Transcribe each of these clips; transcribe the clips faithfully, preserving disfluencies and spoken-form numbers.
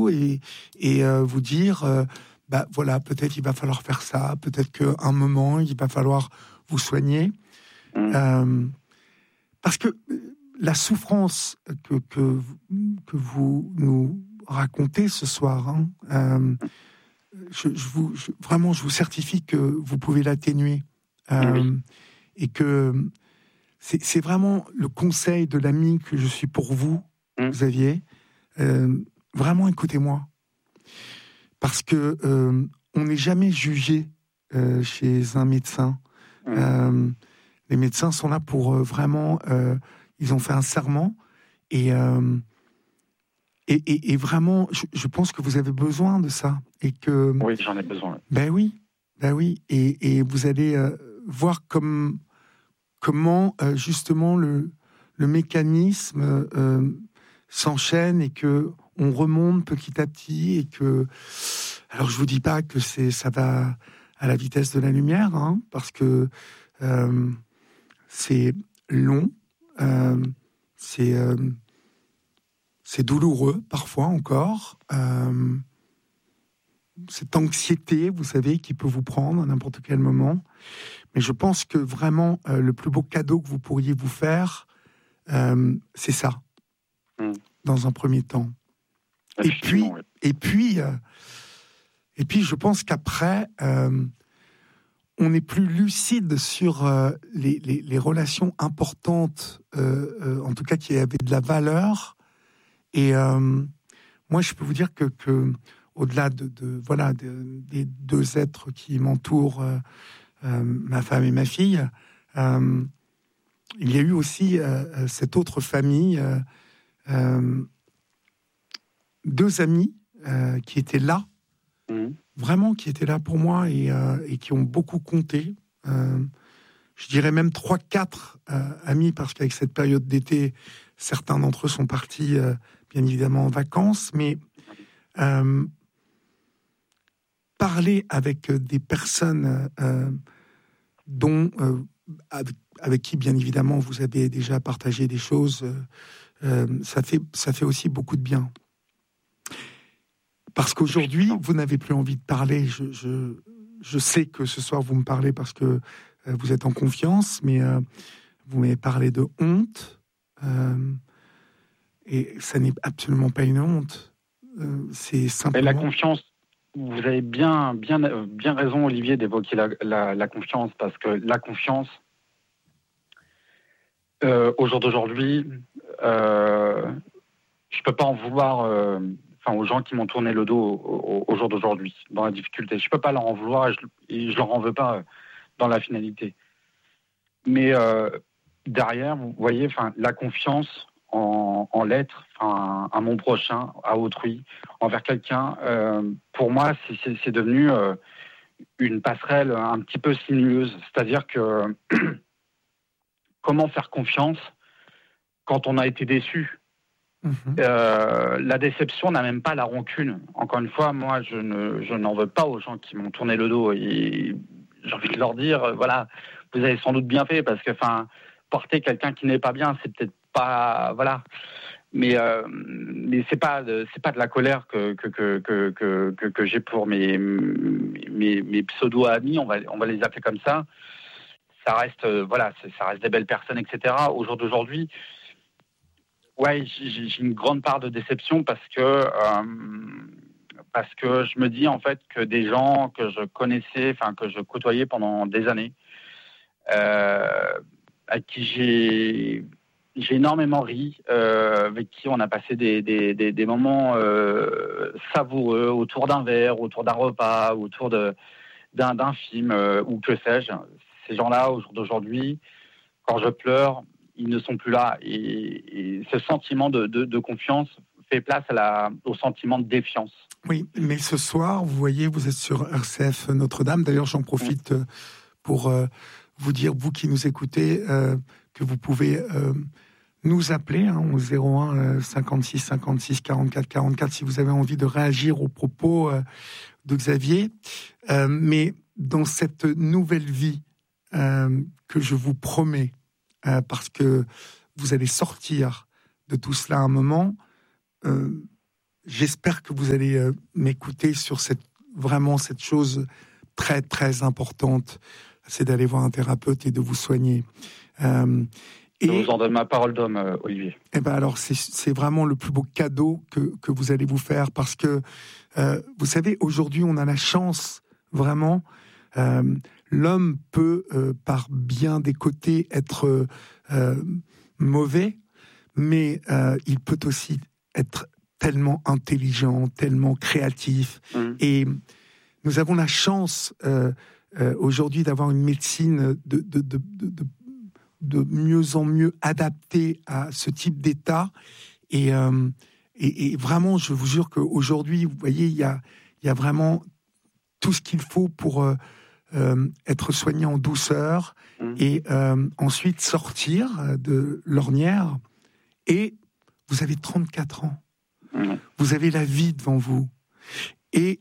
vous et, et euh, vous dire, euh, bah voilà, peut-être il va falloir faire ça, peut-être qu'à un moment il va falloir vous soigner, mmh. euh, parce que la souffrance que que que vous nous racontez ce soir, hein, euh, je, je vous je, vraiment je vous certifie que vous pouvez l'atténuer euh, oui. et que c'est, c'est vraiment le conseil de l'ami que je suis pour vous, mmh. Xavier. Euh, vraiment, écoutez-moi, parce que euh, on n'est jamais jugé euh, chez un médecin. Mmh. Euh, les médecins sont là pour euh, vraiment. Euh, ils ont fait un serment et euh, et, et, et vraiment, je, je pense que vous avez besoin de ça et que. Oui, j'en ai besoin. Ben oui, ben oui, et, et vous allez euh, voir comme comment euh, justement le le mécanisme euh, s'enchaîne et que on remonte petit à petit et que alors je vous dis pas que c'est ça va à la vitesse de la lumière hein, parce que euh, c'est long, euh, c'est euh, c'est douloureux parfois encore, euh, cette anxiété vous savez qui peut vous prendre à n'importe quel moment, mais je pense que vraiment euh, le plus beau cadeau que vous pourriez vous faire euh, c'est ça. Mmh. Dans un premier temps. Et puis, oui. et puis, euh, et puis, je pense qu'après, euh, on est plus lucide sur euh, les, les, les relations importantes, euh, euh, en tout cas qui avaient de la valeur. Et euh, moi, je peux vous dire que, que au-delà de, de voilà de, des deux êtres qui m'entourent, euh, euh, ma femme et ma fille, euh, il y a eu aussi euh, cette autre famille. Euh, Euh, deux amis euh, qui étaient là, mmh. vraiment qui étaient là pour moi et, euh, et qui ont beaucoup compté. Euh, je dirais même trois, quatre euh, amis parce qu'avec cette période d'été, certains d'entre eux sont partis euh, bien évidemment en vacances, mais euh, parler avec des personnes euh, dont euh, avec, avec qui bien évidemment vous avez déjà partagé des choses. Euh, Euh, ça fait, ça fait aussi beaucoup de bien. Parce qu'aujourd'hui, vous n'avez plus envie de parler. Je, je, je sais que ce soir, vous me parlez parce que euh, vous êtes en confiance, mais euh, vous m'avez parlé de honte. Euh, et ça n'est absolument pas une honte. Euh, c'est simplement... Et la confiance, vous avez bien, bien, bien raison, Olivier, d'évoquer la, la, la confiance, parce que la confiance, euh, au jour d'aujourd'hui... Euh, je peux pas en vouloir euh, enfin, aux gens qui m'ont tourné le dos au, au, au jour d'aujourd'hui, dans la difficulté. Je peux pas leur en vouloir et je, et je leur en veux pas dans la finalité. Mais euh, derrière, vous voyez, enfin, la confiance en, en l'être, enfin, à mon prochain, à autrui, envers quelqu'un, euh, pour moi, c'est, c'est, c'est devenu euh, une passerelle un petit peu sinueuse. C'est-à-dire que comment faire confiance quand on a été déçu? Mmh. Euh, la déception n'a même pas la rancune. Encore une fois, moi, je, ne, je n'en veux pas aux gens qui m'ont tourné le dos. Et j'ai envie de leur dire, euh, voilà, vous avez sans doute bien fait, parce que, enfin, porter quelqu'un qui n'est pas bien, c'est peut-être pas, voilà. Mais, euh, mais c'est pas, de, c'est pas de la colère que que que que que, que, que j'ai pour mes mes, mes pseudo amis. On va on va les appeler comme ça. Ça reste, euh, voilà, ça reste des belles personnes, et cetera. Au jour d'aujourd'hui. Ouais, j'ai, j'ai une grande part de déception parce que euh, parce que je me dis en fait que des gens que je connaissais, enfin que je côtoyais pendant des années, euh, à qui j'ai j'ai énormément ri, euh, avec qui on a passé des des des, des moments euh, savoureux autour d'un verre, autour d'un repas, autour de d'un d'un film euh, ou que sais-je. Ces gens-là, au jour d'aujourd'hui, quand je pleure, ils ne sont plus là. Et, et ce sentiment de, de, de confiance fait place à la, au sentiment de défiance. Oui, mais ce soir, vous voyez, vous êtes sur R C F Notre-Dame. D'ailleurs, j'en profite mmh. pour euh, vous dire, vous qui nous écoutez, euh, que vous pouvez euh, nous appeler hein, au zéro un cinquante-six cinquante-six quarante-quatre quarante-quatre si vous avez envie de réagir aux propos euh, de Xavier. Euh, mais dans cette nouvelle vie euh, que je vous promets, Euh, parce que vous allez sortir de tout cela à un moment, euh, j'espère que vous allez euh, m'écouter sur cette, vraiment cette chose très, très importante, c'est d'aller voir un thérapeute et de vous soigner. Euh, et, je vous en donne ma parole d'homme, euh, Olivier. Eh ben alors, c'est, c'est vraiment le plus beau cadeau que, que vous allez vous faire, parce que, euh, vous savez, aujourd'hui, on a la chance, vraiment, euh, l'homme peut, euh, par bien des côtés, être euh, mauvais, mais euh, il peut aussi être tellement intelligent, tellement créatif. Mmh. Et nous avons la chance euh, euh, aujourd'hui d'avoir une médecine de, de, de, de, de, de mieux en mieux adaptée à ce type d'état. Et, euh, et, et vraiment, je vous jure qu'aujourd'hui, vous voyez, il y a, il y a vraiment tout ce qu'il faut pour euh, euh, être soigné en douceur mmh. et euh, ensuite sortir de l'ornière. Et vous avez trente-quatre ans. Mmh. Vous avez la vie devant vous. Et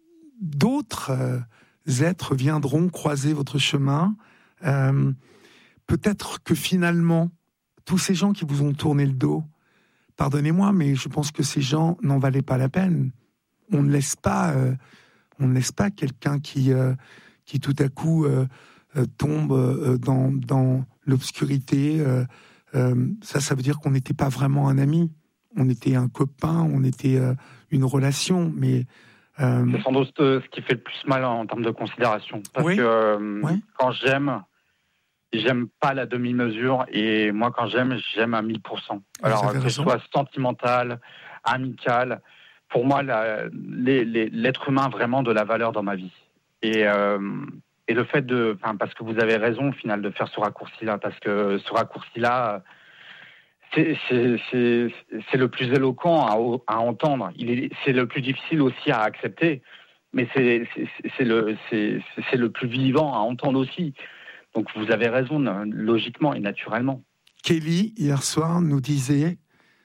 d'autres euh, êtres viendront croiser votre chemin. Euh, peut-être que finalement, tous ces gens qui vous ont tourné le dos, pardonnez-moi, mais je pense que ces gens n'en valaient pas la peine. On ne laisse pas, euh, on ne laisse pas quelqu'un qui, euh, qui tout à coup euh, euh, tombe euh, dans, dans l'obscurité. Euh, euh, ça, ça veut dire qu'on n'était pas vraiment un ami. On était un copain, on était euh, une relation, mais... Euh... C'est sans doute ce qui fait le plus mal en, en termes de considération. Parce oui. que euh, oui. quand j'aime, j'aime pas la demi-mesure, et moi, quand j'aime, j'aime à mille pour cent. Alors, que ce soit sentimental, amical, pour moi, la, les, les, l'être humain a vraiment de la valeur dans ma vie. Et, euh, et le fait de... Parce que vous avez raison, au final, de faire ce raccourci-là, parce que ce raccourci-là... C'est, c'est, c'est, c'est le plus éloquent à, à entendre. Il est, c'est le plus difficile aussi à accepter, mais c'est, c'est, c'est, le, c'est, c'est le plus vivant à entendre aussi. Donc vous avez raison, logiquement et naturellement. Kelly, hier soir, nous disait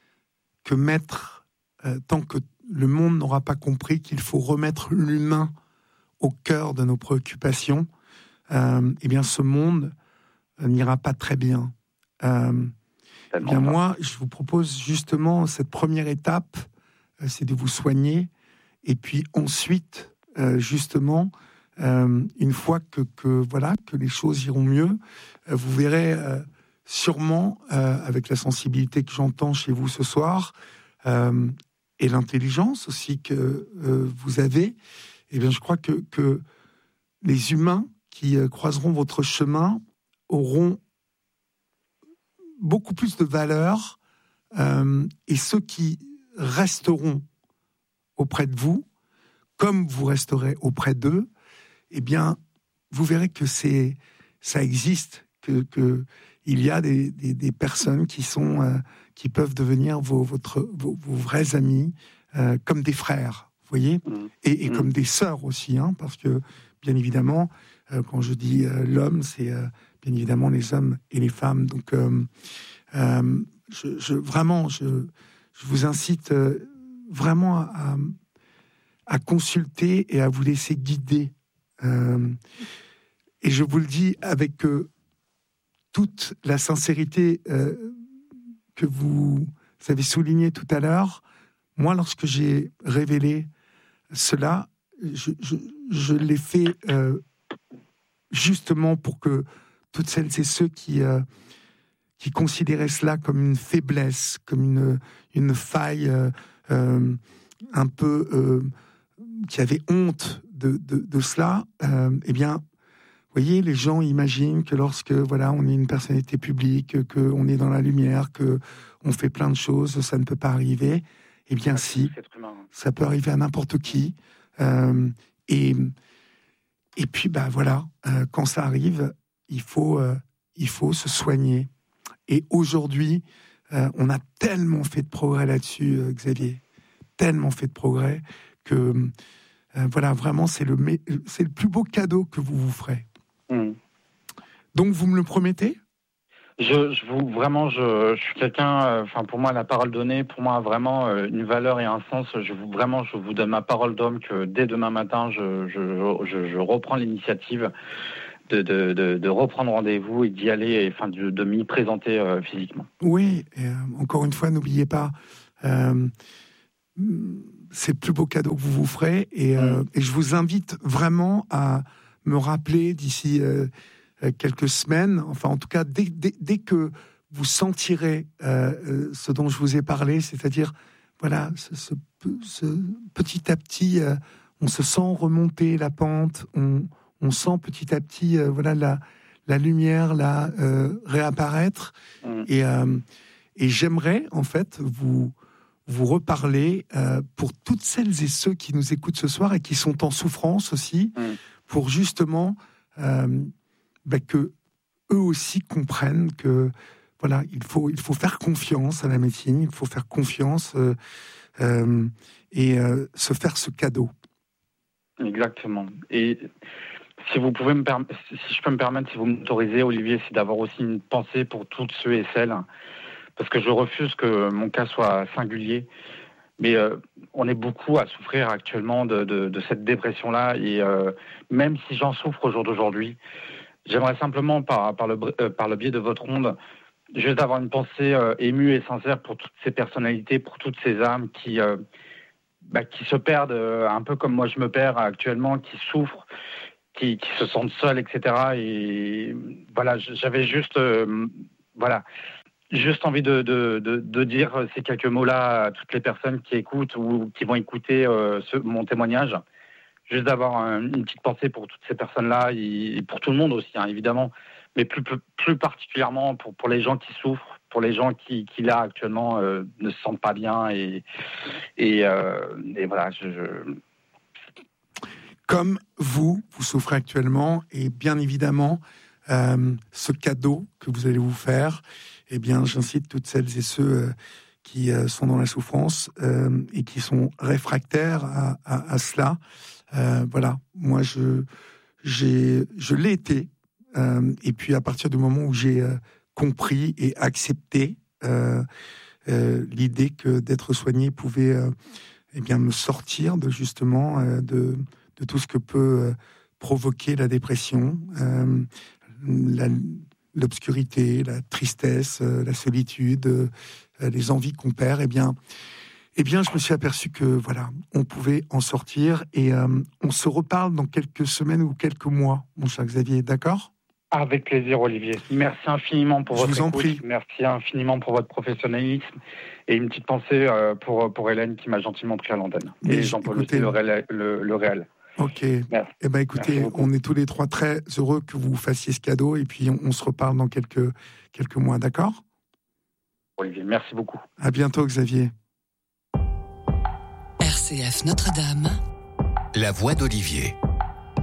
que mettre, euh, tant que le monde n'aura pas compris qu'il faut remettre l'humain au cœur de nos préoccupations, euh, eh bien ce monde euh, n'ira pas très bien. Euh, Eh bien, moi, je vous propose justement cette première étape, euh, c'est de vous soigner, et puis ensuite, euh, justement, euh, une fois que, que voilà que les choses iront mieux, euh, vous verrez euh, sûrement, euh, avec la sensibilité que j'entends chez vous ce soir, euh, et l'intelligence aussi que euh, vous avez, eh bien, je crois que, que les humains qui euh, croiseront votre chemin auront beaucoup plus de valeur, euh, et ceux qui resteront auprès de vous, comme vous resterez auprès d'eux, eh bien, vous verrez que c'est, ça existe, que, que il y a des, des, des personnes qui sont, euh, qui peuvent devenir vos, votre, vos, vos vrais amis, euh, comme des frères, vous voyez, mmh. et, et mmh. comme des sœurs aussi, hein, parce que, bien évidemment, euh, quand je dis euh, l'homme, c'est euh, bien évidemment les hommes et les femmes. Donc, euh, euh, je, je, vraiment, je, je vous incite euh, vraiment à, à consulter et à vous laisser guider. Euh, et je vous le dis avec euh, toute la sincérité euh, que vous avez soulignée tout à l'heure. Moi, lorsque j'ai révélé cela, je, je, je l'ai fait euh, justement pour que toutes celles et ceux qui, euh, qui considéraient cela comme une faiblesse, comme une, une faille euh, euh, un peu... Euh, qui avaient honte de, de, de cela, euh, eh bien, vous voyez, les gens imaginent que lorsque, voilà, on est une personnalité publique, qu'on est dans la lumière, qu'on fait plein de choses, ça ne peut pas arriver. Eh bien, si, ça peut arriver à n'importe qui. Euh, et, et puis, bah, voilà, euh, quand ça arrive, il faut, euh, il faut se soigner. Et aujourd'hui, euh, on a tellement fait de progrès là-dessus, euh, Xavier, tellement fait de progrès que, euh, voilà, vraiment, c'est le, c'est le plus beau cadeau que vous vous ferez. Mmh. Donc, vous me le promettez ? Je, je vous, vraiment, je, je suis quelqu'un, enfin, euh, pour moi, la parole donnée, pour moi, a vraiment euh, une valeur et un sens. Je vous, vraiment, je vous donne ma parole d'homme que dès demain matin, je, je, je, je reprends l'initiative de, de, de, de reprendre rendez-vous et d'y aller, et enfin, de, de m'y présenter euh, physiquement. Oui, et, euh, encore une fois, n'oubliez pas, euh, c'est le plus beau cadeau que vous vous ferez. Et, euh, et je vous invite vraiment à me rappeler d'ici euh, quelques semaines, enfin en tout cas dès, dès, dès que vous sentirez euh, ce dont je vous ai parlé, c'est-à-dire voilà, ce, ce, ce, petit à petit, euh, on se sent remonter la pente, on, on sent petit à petit euh, voilà, la, la lumière là, euh, réapparaître. Mmh. Et, euh, et j'aimerais en fait vous, vous reparler euh, pour toutes celles et ceux qui nous écoutent ce soir et qui sont en souffrance aussi, mmh. pour justement euh, bah, que eux aussi comprennent que voilà, il faut, il faut faire confiance à la médecine, il faut faire confiance euh, euh, et euh, se faire ce cadeau. Exactement. Et si vous pouvez me perm- si je peux me permettre, si vous m'autorisez, Olivier, c'est d'avoir aussi une pensée pour toutes ceux et celles, parce que je refuse que mon cas soit singulier. Mais euh, on est beaucoup à souffrir actuellement de, de, de cette dépression-là, et euh, même si j'en souffre au jour d'aujourd'hui, j'aimerais simplement, par, par, le, euh, par le biais de votre onde, juste d'avoir une pensée euh, émue et sincère pour toutes ces personnalités, pour toutes ces âmes qui, euh, bah, qui se perdent euh, un peu comme moi je me perds actuellement, qui souffrent, qui, qui se sentent seuls, et cetera. Et voilà, j'avais juste, euh, voilà, juste envie de, de, de, de dire ces quelques mots-là à toutes les personnes qui écoutent ou qui vont écouter euh, ce, mon témoignage. Juste d'avoir un, une petite pensée pour toutes ces personnes-là et pour tout le monde aussi, hein, évidemment. Mais plus, plus, plus particulièrement pour, pour les gens qui souffrent, pour les gens qui, qui là, actuellement, euh, ne se sentent pas bien. Et, et, euh, et voilà, je, je... Comme vous, vous souffrez actuellement, et bien évidemment, euh, ce cadeau que vous allez vous faire, eh bien, j'incite toutes celles et ceux euh, qui euh, sont dans la souffrance euh, et qui sont réfractaires à, à, à cela. Euh, voilà, moi, je, j'ai, je l'ai été. Euh, et puis à partir du moment où j'ai euh, compris et accepté euh, euh, l'idée que d'être soigné pouvait euh, eh bien me sortir de justement euh, de, de tout ce que peut euh, provoquer la dépression, euh, la, l'obscurité, la tristesse, euh, la solitude, euh, les envies qu'on perd, eh bien, eh bien, je me suis aperçu que voilà, on pouvait en sortir et euh, on se reparle dans quelques semaines ou quelques mois, mon cher Xavier, d'accord ? Avec plaisir, Olivier. Merci infiniment pour Je votre vous en écoute. prie. Merci infiniment pour votre professionnalisme. Et une petite pensée pour, pour Hélène qui m'a gentiment pris à l'antenne. Mais et Jean-Paul écoutez, aussi, le réel. Le, le réel. Ok. Merci. Eh ben, écoutez, on est tous les trois très heureux que vous fassiez ce cadeau et puis on, on se reparle dans quelques, quelques mois, d'accord ? Olivier, merci beaucoup. À bientôt, Xavier. R C F Notre-Dame. La voix d'Olivier.